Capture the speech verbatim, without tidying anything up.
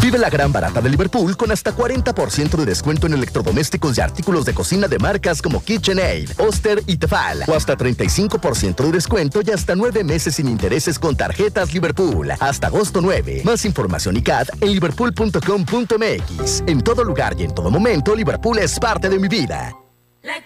Vive la gran barata de Liverpool con hasta cuarenta por ciento de descuento en electrodomésticos y artículos de cocina de marcas como KitchenAid, Oster y Tefal. O hasta treinta y cinco por ciento de descuento y hasta nueve meses sin intereses con tarjetas Liverpool. Hasta agosto nueve. Más información y C A D en liverpool punto com punto m x. En todo lugar y en todo momento, Liverpool es parte de mi vida.